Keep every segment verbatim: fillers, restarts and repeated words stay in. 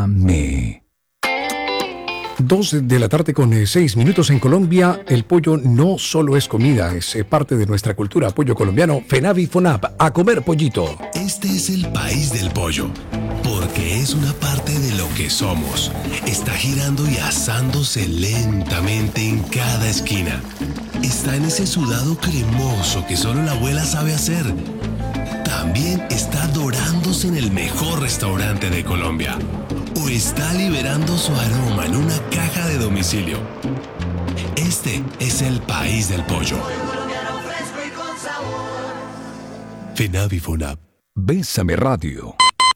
Bésame. Dos de la tarde con eh, seis minutos en Colombia. El pollo no solo es comida, es eh, parte de nuestra cultura. Pollo colombiano, FENAVI FONAP, a comer pollito. Este es el país del pollo, porque es una parte de lo que somos. Está girando y asándose lentamente en cada esquina. Está en ese sudado cremoso que solo la abuela sabe hacer. También está dorándose en el mejor restaurante de Colombia. O está liberando su aroma en una caja de domicilio. Este es el país del pollo. FENAVI FONAP. Bésame Radio.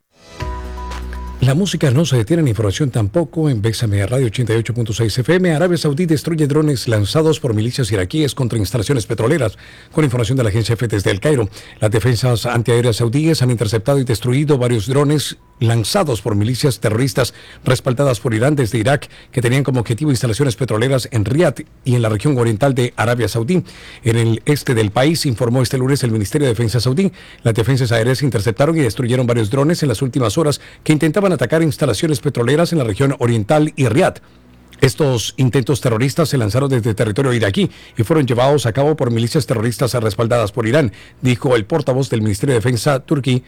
La música no se detiene, la información tampoco. En Bésame Radio ochenta y ocho punto seis F M, Arabia Saudí destruye drones lanzados por milicias iraquíes contra instalaciones petroleras. Con información de la agencia F desde El Cairo, las defensas antiaéreas saudíes han interceptado y destruido varios drones lanzados por milicias terroristas respaldadas por Irán desde Irak, que tenían como objetivo instalaciones petroleras en Riad y en la región oriental de Arabia Saudí. En el este del país, informó este lunes el Ministerio de Defensa saudí. Las defensas aéreas interceptaron y destruyeron varios drones en las últimas horas que intentaban atacar instalaciones petroleras en la región oriental y Riad. Estos intentos terroristas se lanzaron desde territorio iraquí y fueron llevados a cabo por milicias terroristas respaldadas por Irán, dijo el portavoz del Ministerio de Defensa turquí,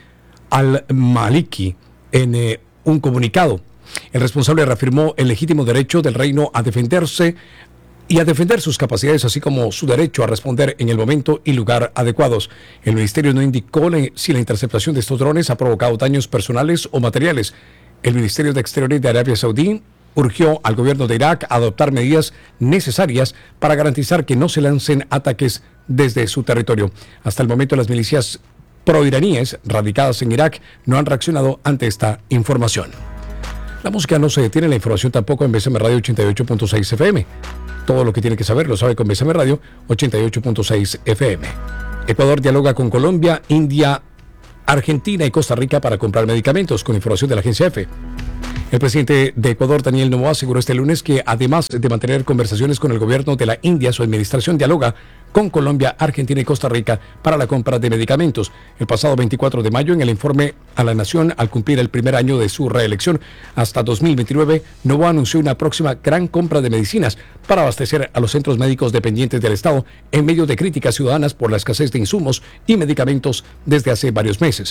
Al-Maliki, en eh, un comunicado. El responsable reafirmó el legítimo derecho del reino a defenderse y a defender sus capacidades, así como su derecho a responder en el momento y lugar adecuados. El ministerio no indicó si la interceptación de estos drones ha provocado daños personales o materiales. El Ministerio de Exteriores de Arabia Saudí urgió al gobierno de Irak a adoptar medidas necesarias para garantizar que no se lancen ataques desde su territorio. Hasta el momento, las milicias proiraníes radicadas en Irak no han reaccionado ante esta información. La música no se detiene, la información tampoco en Bésame Radio ochenta y ocho punto seis F M. Todo lo que tiene que saber lo sabe con Bésame Radio ochenta y ocho punto seis F M. Ecuador dialoga con Colombia, India, Argentina y Costa Rica para comprar medicamentos, con información de la agencia EFE. El presidente de Ecuador, Daniel Noboa, aseguró este lunes que además de mantener conversaciones con el gobierno de la India, su administración dialoga con Colombia, Argentina y Costa Rica para la compra de medicamentos. El pasado veinticuatro de mayo, en el informe a la Nación, al cumplir el primer año de su reelección hasta dos mil veintinueve, Noboa anunció una próxima gran compra de medicinas para abastecer a los centros médicos dependientes del Estado en medio de críticas ciudadanas por la escasez de insumos y medicamentos desde hace varios meses.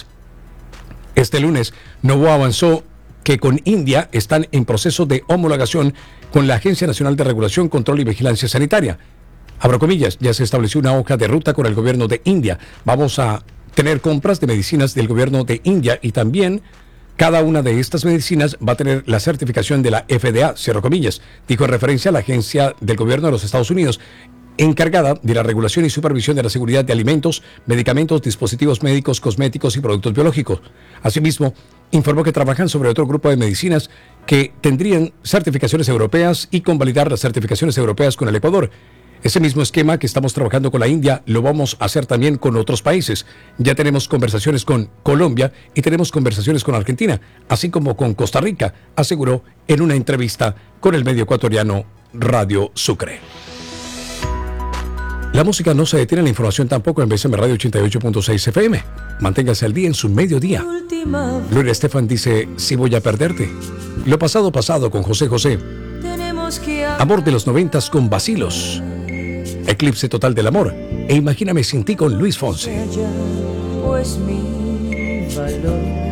Este lunes, Noboa avanzó que con India están en proceso de homologación con la Agencia Nacional de Regulación, Control y Vigilancia Sanitaria. Abro comillas, ya se estableció una hoja de ruta con el gobierno de India. Vamos a tener compras de medicinas del gobierno de India y también cada una de estas medicinas va a tener la certificación de la F D A, cierro comillas, dijo en referencia a la agencia del gobierno de los Estados Unidos, encargada de la regulación y supervisión de la seguridad de alimentos, medicamentos, dispositivos médicos, cosméticos y productos biológicos. Asimismo, informó que trabajan sobre otro grupo de medicinas que tendrían certificaciones europeas y convalidar las certificaciones europeas con el Ecuador. Ese mismo esquema que estamos trabajando con la India lo vamos a hacer también con otros países. Ya tenemos conversaciones con Colombia y tenemos conversaciones con Argentina, así como con Costa Rica, aseguró en una entrevista con el medio ecuatoriano Radio Sucre. La música no se detiene, la información tampoco en Bésame Radio ochenta y ocho punto seis F M. Manténgase al día en su mediodía. Gloria Estefan dice, si voy a perderte. Lo pasado pasado con José José. Amor de los noventas con Vacilos. Eclipse total del amor. E Imagíname sin ti con Luis Fonsi. Pues mi valor.